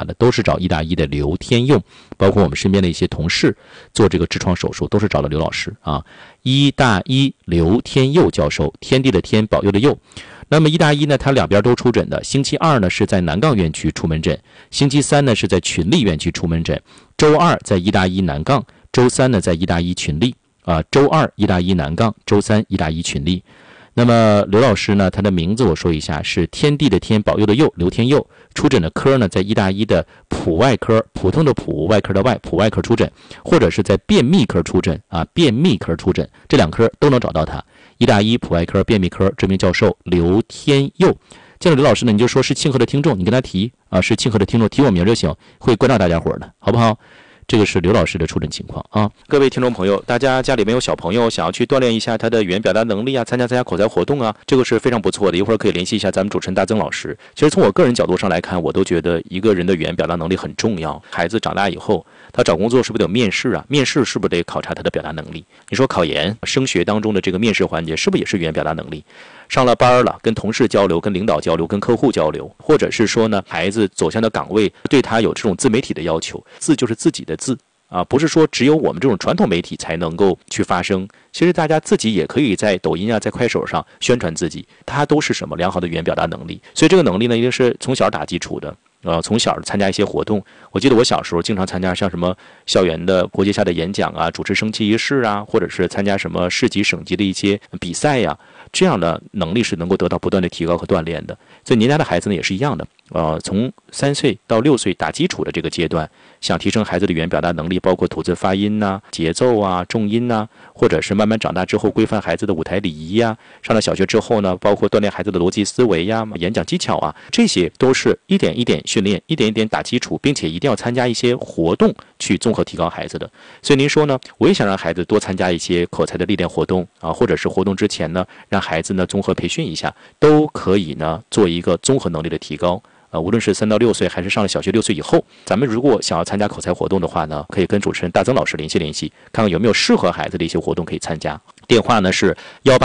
呢，都是找医大医的刘天佑，包括我们身边的一些同事做这个痔疮手术都是找了刘老师啊。医大医刘天佑教授，天地的天，保佑的佑。那么医大医呢，他两边都出诊的。星期二呢是在南杠院区出门诊，星期三呢是在群力院区出门诊。周二在医大医南杠，周三呢在医大医群力啊。周二医大医南杠，周三医大医群力。那么刘老师呢，他的名字我说一下，是天地的天，保佑的佑，刘天佑。出诊的科呢，在医大医的普外科，普通的普，外科的外，普外科出诊，或者是在便秘科出诊啊，便秘科出诊，这两科都能找到他。医大医普外科便秘科知名教授刘天佑。见到刘老师呢，你就说是庆贺的听众，你跟他提啊，是庆贺的听众，提我名就行，会关照大家伙的，好不好？这个是刘老师的出诊情况啊。各位听众朋友，大家家里面有小朋友想要去锻炼一下他的语言表达能力啊，参加口才活动啊，这个是非常不错的。一会儿可以联系一下咱们主持人大曾老师。其实从我个人角度上来看，我都觉得一个人的语言表达能力很重要。孩子长大以后，他找工作是不是得有面试啊？面试是不是得考察他的表达能力？你说考研、升学当中的这个面试环节，是不是也是语言表达能力？上了班了，跟同事交流，跟领导交流，跟客户交流，或者是说呢，孩子走向的岗位对他有这种自媒体的要求，字就是自己的字啊，不是说只有我们这种传统媒体才能够去发声。其实大家自己也可以在抖音啊，在快手上宣传自己，它都是什么良好的语言表达能力。所以这个能力呢，一定是从小打基础的。从小参加一些活动，我记得我小时候经常参加像什么校园的国际下的演讲啊，主持升旗仪式啊，或者是参加什么市级省级的一些比赛呀，这样的能力是能够得到不断的提高和锻炼的。所以您家的孩子呢也是一样的，从3岁到6岁打基础的这个阶段，想提升孩子的语言表达能力，包括吐字发音呐、节奏啊、重音呐，或者是慢慢长大之后规范孩子的舞台礼仪呀，上了小学之后呢，包括锻炼孩子的逻辑思维呀、演讲技巧啊，这些都是一点一点训练，一点一点打基础，并且一定要参加一些活动去综合提高孩子的。所以您说呢，我也想让孩子多参加一些口才的历练活动啊，或者是活动之前呢，让孩子呢综合培训一下，都可以呢做一个综合能力的提高。无论是3到6岁还是上了小学6岁以后，咱们如果想要参加口才活动的话呢，可以跟主持人大曾老师联系，看看有没有适合孩子的一些活动可以参加。电话呢是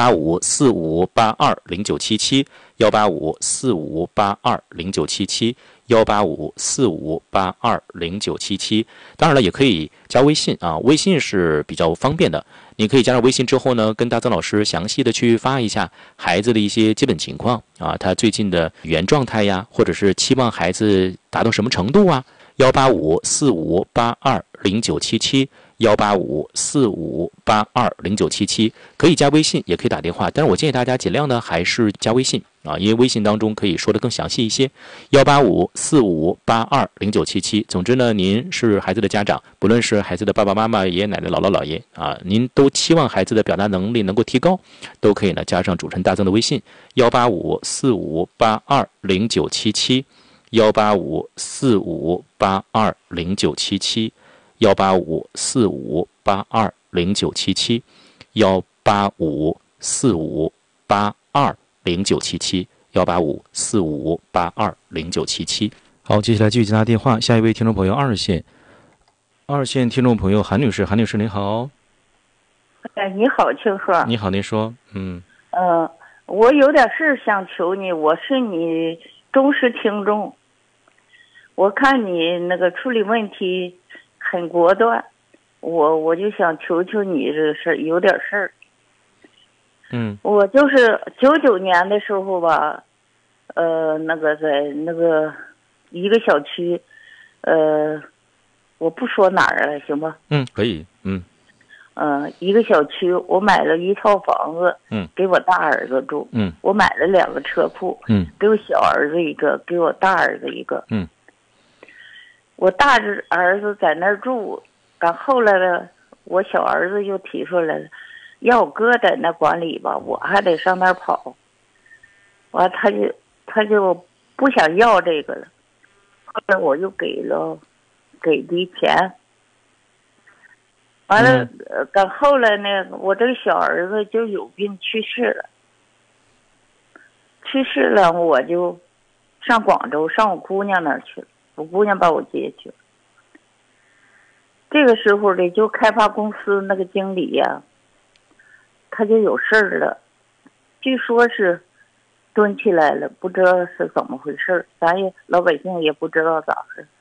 18545820977，18545820977，18545820977。当然了，也可以加微信啊，微信是比较方便的。你可以加上微信之后呢，跟大曾老师详细的去发一下孩子的一些基本情况啊，他最近的语言状态呀，或者是期望孩子达到什么程度啊。18545820977，18545820977，可以加微信，也可以打电话，但是我建议大家尽量呢还是加微信啊，因为微信当中可以说的更详细一些。18545820977。总之呢，您是孩子的家长，不论是孩子的爸爸妈妈、爷爷奶奶、姥姥姥爷啊，您都期望孩子的表达能力能够提高，都可以呢加上主持人大曾的微信18545820977，18545820977，18545820977，18545820977。好，接下来继续接他电话，下一位听众朋友二线听众朋友韩女士，韩女士您好。 你好，庆贺。 你好，您说。 我有点事想求你，我是你忠实听众，我看你那个处理问题很果断，我就想求求你这事儿，有点事儿。我就是99年的时候吧，那个在那个一个小区，我不说哪儿了，行吧？ 可以。 一个小区，我买了一套房子，给我大儿子住，我买了2个车库，给我小儿子一个，给我大儿子一个，我大儿子在那儿住，但后来呢，我小儿子又提出来了，要我哥在那管理吧，我还得上那儿跑，完他就不想要这个了，后来我又给的钱。完了，等后来呢，我这个小儿子就有病去世了，我就上广州，上我姑娘那儿去了，我姑娘把我接去了。这个时候呢，就开发公司那个经理呀，他就有事儿了，据说是蹲起来了，不知道是怎么回事，咱也老百姓也不知道咋回事。